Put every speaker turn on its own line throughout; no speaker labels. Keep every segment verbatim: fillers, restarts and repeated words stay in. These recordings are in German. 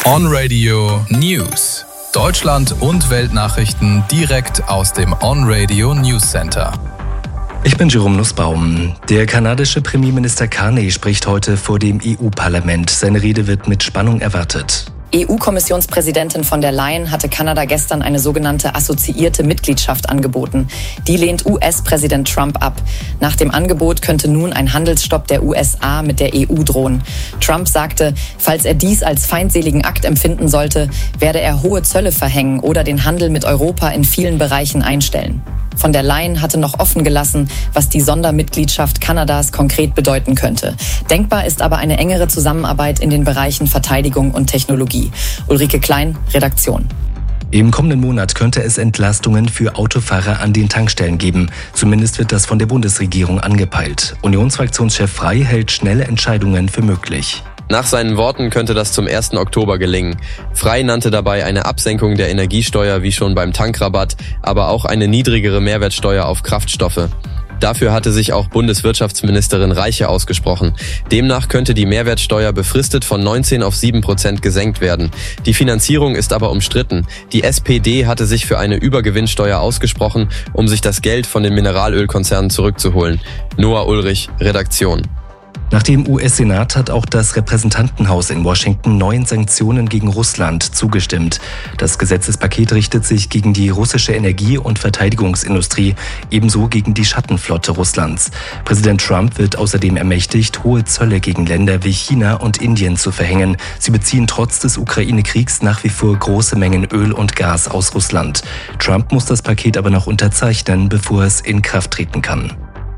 On-Radio News. Deutschland und Weltnachrichten direkt aus dem On-Radio News Center.
Ich bin Jerome Nussbaum. Der kanadische Premierminister Carney spricht heute vor dem E U-Parlament. Seine Rede wird mit Spannung erwartet.
E U-Kommissionspräsidentin von der Leyen hatte Kanada gestern eine sogenannte assoziierte Mitgliedschaft angeboten. Die lehnt U S-Präsident Trump ab. Nach dem Angebot könnte nun ein Handelsstopp der U S A mit der E U drohen. Trump sagte, falls er dies als feindseligen Akt empfinden sollte, werde er hohe Zölle verhängen oder den Handel mit Europa in vielen Bereichen einstellen. Von der Leyen hatte noch offen gelassen, was die Sondermitgliedschaft Kanadas konkret bedeuten könnte. Denkbar ist aber eine engere Zusammenarbeit in den Bereichen Verteidigung und Technologie. Ulrike Klein, Redaktion.
Im kommenden Monat könnte es Entlastungen für Autofahrer an den Tankstellen geben. Zumindest wird das von der Bundesregierung angepeilt. Unionsfraktionschef Frey hält schnelle Entscheidungen für möglich.
Nach seinen Worten könnte das zum ersten Oktober gelingen. Frey nannte dabei eine Absenkung der Energiesteuer wie schon beim Tankrabatt, aber auch eine niedrigere Mehrwertsteuer auf Kraftstoffe. Dafür hatte sich auch Bundeswirtschaftsministerin Reiche ausgesprochen. Demnach könnte die Mehrwertsteuer befristet von neunzehn auf sieben Prozent gesenkt werden. Die Finanzierung ist aber umstritten. Die S P D hatte sich für eine Übergewinnsteuer ausgesprochen, um sich das Geld von den Mineralölkonzernen zurückzuholen. Noah Ulrich, Redaktion.
Nach dem U S-Senat hat auch das Repräsentantenhaus in Washington neuen Sanktionen gegen Russland zugestimmt. Das Gesetzespaket richtet sich gegen die russische Energie- und Verteidigungsindustrie, ebenso gegen die Schattenflotte Russlands. Präsident Trump wird außerdem ermächtigt, hohe Zölle gegen Länder wie China und Indien zu verhängen. Sie beziehen trotz des Ukraine-Kriegs nach wie vor große Mengen Öl und Gas aus Russland. Trump muss das Paket aber noch unterzeichnen, bevor es in Kraft treten kann.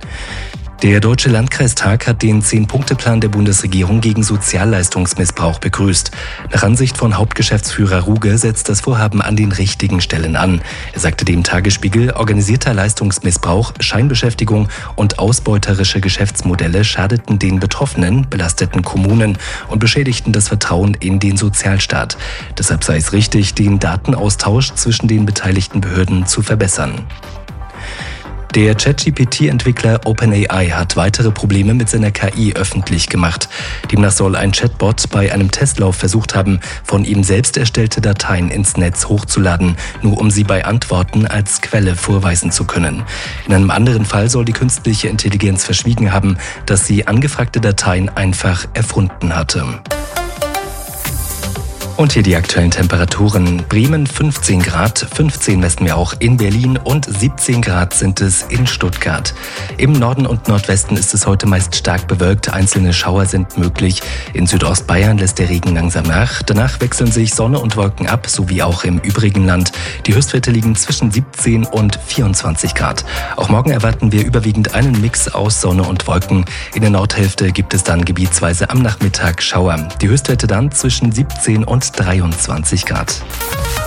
Der Deutsche Landkreistag hat den Zehn-Punkte-Plan der Bundesregierung gegen Sozialleistungsmissbrauch begrüßt. Nach Ansicht von Hauptgeschäftsführer Ruge setzt das Vorhaben an den richtigen Stellen an. Er sagte dem Tagesspiegel, organisierter Leistungsmissbrauch, Scheinbeschäftigung und ausbeuterische Geschäftsmodelle schadeten den Betroffenen, belasteten Kommunen und beschädigten das Vertrauen in den Sozialstaat. Deshalb sei es richtig, den Datenaustausch zwischen den beteiligten Behörden zu verbessern. Der ChatGP T-Entwickler OpenAI hat weitere Probleme mit seiner K I öffentlich gemacht. Demnach soll ein Chatbot bei einem Testlauf versucht haben, von ihm selbst erstellte Dateien ins Netz hochzuladen, nur um sie bei Antworten als Quelle vorweisen zu können. In einem anderen Fall soll die künstliche Intelligenz verschwiegen haben, dass sie angefragte Dateien einfach erfunden hatte. Und hier die aktuellen Temperaturen. Bremen fünfzehn Grad, fünfzehn messen wir auch in Berlin und siebzehn Grad sind es in Stuttgart. Im Norden und Nordwesten ist es heute meist stark bewölkt, einzelne Schauer sind möglich. In Südostbayern lässt der Regen langsam nach. Danach wechseln sich Sonne und Wolken ab, sowie auch im übrigen Land. Die Höchstwerte liegen zwischen siebzehn und vierundzwanzig Grad. Auch morgen erwarten wir überwiegend einen Mix aus Sonne und Wolken. In der Nordhälfte gibt es dann gebietsweise am Nachmittag Schauer. Die Höchstwerte dann zwischen siebzehn und dreiundzwanzig Grad.